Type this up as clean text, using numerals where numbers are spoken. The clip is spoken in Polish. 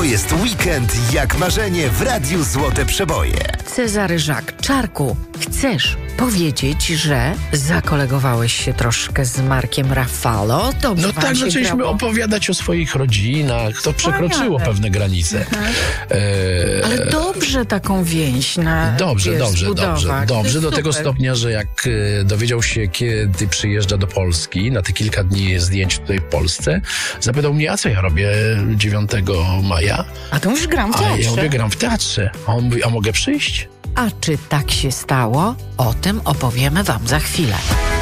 jest weekend jak marzenie w Radiu Złote Przeboje. Cezary Żak, Czarku, chcesz powiedzieć, że zakolegowałeś się troszkę z Markiem Ruffalo? Dobrze No wam tak, się zaczęliśmy grało? opowiadać o swoich rodzinach. To przekroczyło pewne granice. Ale dobrze taką więź Dobrze. zbudować. Do tego stopnia, że jak dowiedział się, kiedy przyjeżdża do Polski, na te kilka dni zdjęć tutaj w Polsce, zapytał mnie, a co ja robię 9 maja? A to już gram w A ja teatrze. mówię, gram w teatrze. A on mówi, a mogę przyjść? A czy tak się stało? O tym opowiemy wam za chwilę.